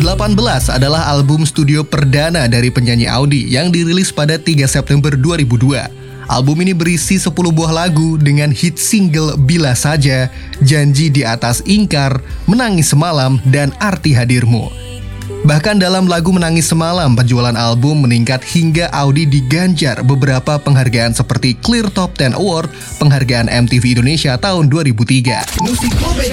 adalah album studio perdana dari penyanyi Audi yang dirilis pada 3 September 2002. Album ini berisi 10 buah lagu dengan hit single Bila Saja, Janji di Atas Ingkar, Menangis Semalam, dan Arti Hadirmu. Bahkan dalam lagu Menangis Semalam, penjualan album meningkat hingga Audi diganjar beberapa penghargaan seperti Clear Top 10 Award, penghargaan MTV Indonesia tahun 2003.